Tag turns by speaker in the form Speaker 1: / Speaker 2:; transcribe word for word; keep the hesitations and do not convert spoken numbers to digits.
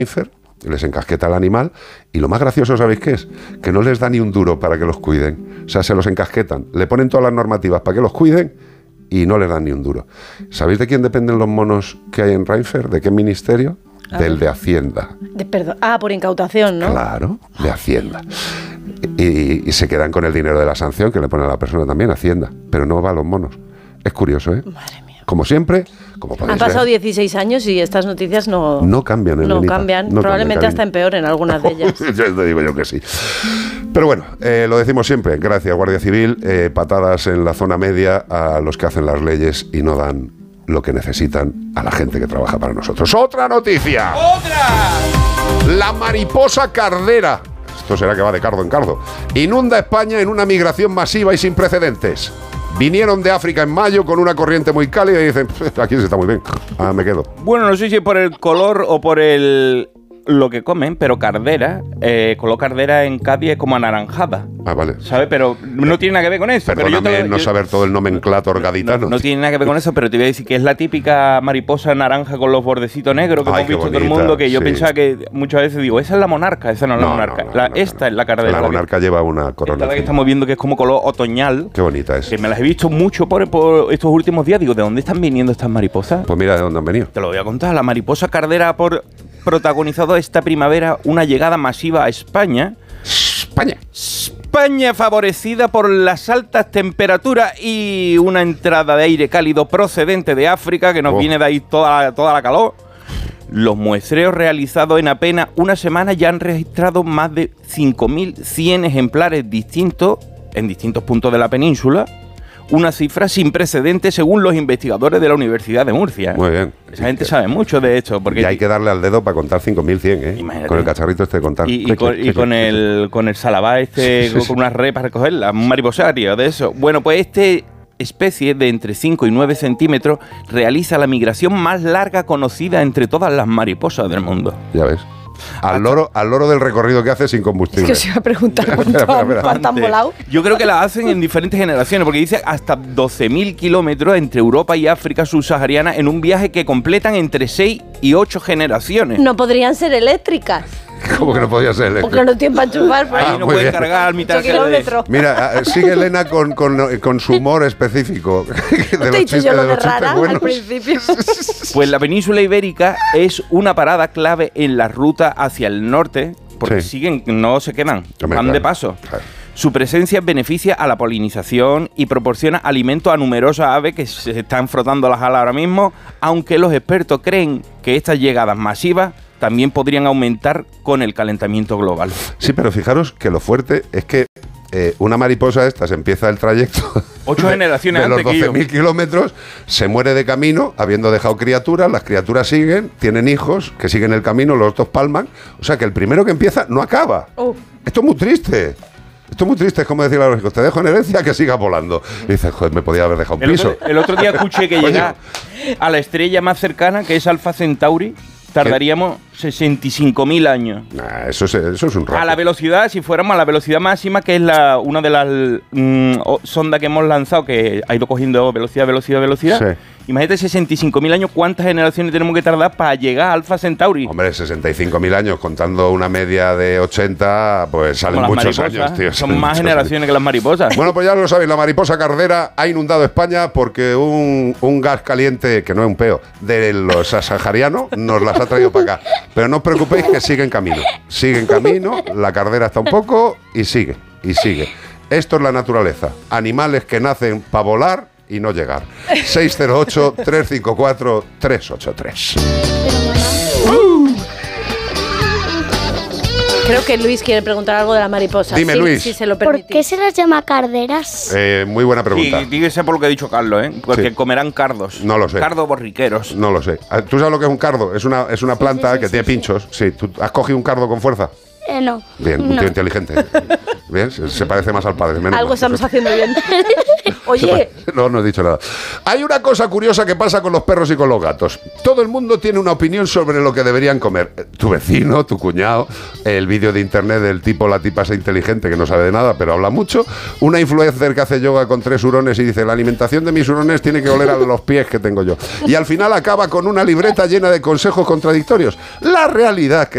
Speaker 1: Renfer, les encasqueta al animal, y lo más gracioso, ¿sabéis qué es? Que no les da ni un duro para que los cuiden. O sea, se los encasquetan, le ponen todas las normativas para que los cuiden y no les dan ni un duro. ¿Sabéis de quién dependen los monos que hay en Renfer? ¿De qué ministerio? Ah, del de Hacienda.
Speaker 2: De, perdón. Ah, por incautación, ¿no?
Speaker 1: Claro, de Hacienda. Y, y se quedan con el dinero de la sanción que le pone a la persona también, Hacienda. Pero no va a los monos. Es curioso, ¿eh?
Speaker 2: Madre mía.
Speaker 1: Como siempre, como podéis
Speaker 2: Han pasado
Speaker 1: ver,
Speaker 2: dieciséis años y estas noticias no...
Speaker 1: No cambian,
Speaker 2: No
Speaker 1: Elenita,
Speaker 2: cambian,
Speaker 1: no
Speaker 2: probablemente
Speaker 1: cambian,
Speaker 2: hasta empeoren algunas de ellas.
Speaker 1: Yo te digo yo que sí. Pero bueno, eh, lo decimos siempre, gracias Guardia Civil, eh, patadas en la zona media a los que hacen las leyes y no dan lo que necesitan a la gente que trabaja para nosotros. ¡Otra noticia! ¡Otra! La mariposa cardera, esto será que va de cardo en cardo, inunda España en una migración masiva y sin precedentes. Vinieron de África en mayo con una corriente muy cálida y dicen, aquí se está muy bien, ah, me quedo.
Speaker 3: Bueno, no sé si por el color o por el lo que comen, pero cardera, eh, color cardera en Cádiz es como anaranjada.
Speaker 1: Ah, vale.
Speaker 3: ¿Sabes? Pero no tiene nada que ver con eso.
Speaker 1: Perdóname
Speaker 3: pero yo te,
Speaker 1: no
Speaker 3: yo,
Speaker 1: saber todo el nomenclator gaditano.
Speaker 3: No, no tiene nada que ver con eso, pero te voy a decir que es la típica mariposa naranja con los bordecitos negros que
Speaker 1: Ay,
Speaker 3: hemos visto
Speaker 1: bonita,
Speaker 3: todo el mundo, que yo
Speaker 1: sí.
Speaker 3: pensaba que muchas veces digo, esa es la monarca, esa no es la
Speaker 1: No,
Speaker 3: monarca.
Speaker 1: no, no,
Speaker 3: la,
Speaker 1: no,
Speaker 3: esta
Speaker 1: no.
Speaker 3: es la cardera.
Speaker 1: La
Speaker 3: la
Speaker 1: monarca
Speaker 3: que,
Speaker 1: lleva una corona.
Speaker 3: Esta la que estamos viendo que es como color otoñal.
Speaker 1: Qué bonita es.
Speaker 3: Que me las he visto mucho por, por estos últimos días. Digo, ¿de dónde están viniendo estas mariposas?
Speaker 1: Pues mira de dónde han venido.
Speaker 3: Te lo voy a contar. La mariposa cardera ha por protagonizado esta primavera una llegada masiva a España.
Speaker 1: España.
Speaker 3: España favorecida por las altas temperaturas y una entrada de aire cálido procedente de África que nos
Speaker 1: Oh.
Speaker 3: viene de ahí toda, toda la calor. Los muestreos realizados en apenas una semana ya han registrado más de cinco mil cien ejemplares distintos en distintos puntos de la península. Una cifra sin precedentes según los investigadores de la Universidad de Murcia.
Speaker 1: Muy bien.
Speaker 3: Esa gente sabe mucho de esto. Porque
Speaker 1: y hay que darle al dedo para contar cinco mil cien, ¿eh?
Speaker 3: Imagínate.
Speaker 1: Con el cacharrito este de contar.
Speaker 3: Y, y, con, y con el con el salabá este,
Speaker 1: Sí, sí, sí.
Speaker 3: con una red para recogerla, un mariposario de eso. Bueno, pues este especie de entre cinco y nueve centímetros realiza la migración más larga conocida entre todas las mariposas del mundo.
Speaker 1: Ya ves. Al loro, al loro del recorrido que hace sin
Speaker 2: Es
Speaker 1: combustible.
Speaker 2: que os iba a preguntar cuánto,
Speaker 1: Espera, espera, espera.
Speaker 2: cuánto han volado.
Speaker 3: Yo creo que la hacen en diferentes generaciones, porque dice hasta doce mil kilómetros entre Europa y África subsahariana en un viaje que completan entre seis y ocho generaciones.
Speaker 2: No podrían ser eléctricas.
Speaker 1: ¿Cómo que no podía ser?
Speaker 2: Porque no tienen para enchufar. Por
Speaker 3: Ahí
Speaker 2: ahí.
Speaker 1: Ah,
Speaker 3: no
Speaker 1: muy
Speaker 3: pueden
Speaker 1: bien.
Speaker 3: cargar al mitad
Speaker 2: ocho
Speaker 3: que
Speaker 2: kilómetros.
Speaker 1: Mira, eh, sigue Elena con, con, con su humor específico. De
Speaker 2: ¿No
Speaker 1: los
Speaker 2: te he dicho
Speaker 1: chistes-
Speaker 2: yo lo
Speaker 1: de
Speaker 2: de
Speaker 1: los chistes
Speaker 2: rara al
Speaker 1: buenos.
Speaker 2: principio?
Speaker 3: Pues la península ibérica es una parada clave en la ruta hacia el norte, porque
Speaker 1: Sí.
Speaker 3: siguen, no se quedan,
Speaker 1: Hombre,
Speaker 3: van
Speaker 1: claro,
Speaker 3: de paso.
Speaker 1: claro.
Speaker 3: Su presencia beneficia a la polinización y proporciona alimento a numerosas aves que se están frotando las alas ahora mismo, aunque los expertos creen que estas llegadas masivas también podrían aumentar con el calentamiento global.
Speaker 1: Sí, pero fijaros que lo fuerte es que eh, una mariposa de estas empieza el trayecto
Speaker 3: Ocho
Speaker 1: de,
Speaker 3: generaciones
Speaker 1: de los
Speaker 3: antes que yo.
Speaker 1: doce mil kilómetros, se muere de camino, habiendo dejado criaturas, las criaturas siguen, tienen hijos, que siguen el camino, los otros palman, o sea que el primero que empieza no acaba.
Speaker 2: Uh.
Speaker 1: Esto es muy triste. Esto es muy triste, es como decirle a los hijos, te dejo en herencia que sigas volando. Y dices, joder, me podía haber dejado un
Speaker 3: El
Speaker 1: piso.
Speaker 3: otro, el otro día escuché que
Speaker 1: Coño.
Speaker 3: llegar a la estrella más cercana, que es Alpha Centauri, tardaríamos sesenta y cinco mil años.
Speaker 1: Nah, eso, es, eso es un rato.
Speaker 3: A la velocidad, si fuéramos a la velocidad máxima, que es la una de las mm, o- sondas que hemos lanzado, que ha ido cogiendo velocidad, velocidad, velocidad.
Speaker 1: Sí.
Speaker 3: Imagínate sesenta y cinco mil años, ¿cuántas generaciones tenemos que tardar para llegar a Alpha Centauri?
Speaker 1: Hombre, sesenta y cinco mil años, contando una media de ochenta, pues salen
Speaker 3: Como las
Speaker 1: muchos
Speaker 3: mariposas,
Speaker 1: años, tío.
Speaker 3: Son
Speaker 1: salen
Speaker 3: más
Speaker 1: muchos
Speaker 3: generaciones
Speaker 1: años.
Speaker 3: que las mariposas.
Speaker 1: Bueno, pues ya lo sabéis, la mariposa cardera ha inundado España porque un, un gas caliente, que no es un peo, de los saharianos, nos las ha traído para acá. Pero no os preocupéis que sigue en camino. Sigue en camino, la cardera está un poco y sigue, y sigue. Esto es la naturaleza. Animales que nacen para volar y no llegar. seis cero ocho, tres cinco cuatro, tres ocho tres.
Speaker 2: Creo que Luis quiere preguntar algo de la mariposa.
Speaker 1: Dime,
Speaker 2: Sí,
Speaker 1: Luis.
Speaker 2: Si se lo
Speaker 4: ¿Por
Speaker 2: permitís.
Speaker 4: qué se las llama carderas?
Speaker 1: Eh, muy buena pregunta.
Speaker 3: Sí, dígase por lo que ha dicho Carlos, ¿eh? Porque
Speaker 1: Sí.
Speaker 3: comerán cardos.
Speaker 1: No lo sé.
Speaker 3: Cardos borriqueros.
Speaker 1: No lo sé. ¿Tú sabes lo que es un cardo? Es una, es una planta
Speaker 4: sí, sí,
Speaker 1: que
Speaker 4: sí,
Speaker 1: tiene
Speaker 4: sí.
Speaker 1: pinchos. Sí, ¿tú has cogido un cardo con fuerza?
Speaker 4: Eh, no.
Speaker 1: Bien, un
Speaker 4: No.
Speaker 1: tío inteligente. Bien, se, se parece más al padre. Menos
Speaker 2: Algo
Speaker 1: mal.
Speaker 2: estamos haciendo bien. Oye,
Speaker 1: No, no he dicho nada. Hay una cosa curiosa que pasa con los perros y con los gatos. Todo el mundo tiene una opinión sobre lo que deberían comer. Eh, Tu vecino, tu cuñado, el vídeo de internet del tipo, la tipa esa inteligente que no sabe de nada, pero habla mucho. Una influencer que hace yoga con tres hurones y dice, la alimentación de mis hurones tiene que oler a los pies que tengo yo. Y al final acaba con una libreta llena de consejos contradictorios. La realidad, que